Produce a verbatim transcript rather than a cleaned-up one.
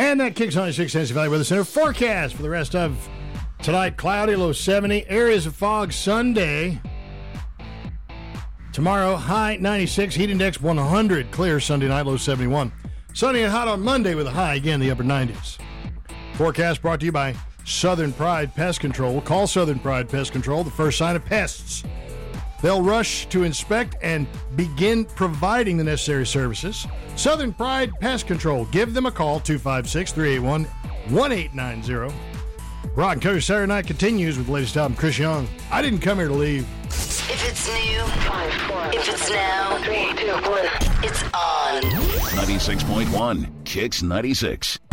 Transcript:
And that Kicks ninety-six Tennessee Valley Weather Center forecast for the rest of tonight. Cloudy, low seventy. Areas of fog Sunday. Tomorrow, high ninety-six. Heat index one hundred. Clear Sunday night, low seventy-one. Sunny and hot on Monday with a high, again, the upper nineties. Forecast brought to you by Southern Pride Pest Control. Call Southern Pride Pest Control, the first sign of pests. They'll rush to inspect and begin providing the necessary services. Southern Pride Pest Control. Give them a call, two five six, three eight one, one eight nine zero. Rock and Country Saturday Night continues with the latest album, Chris Young. I didn't come here to leave. If it's new, five, four, if it's now, three, two, one, it's on. ninety-six point one, Kicks ninety-six.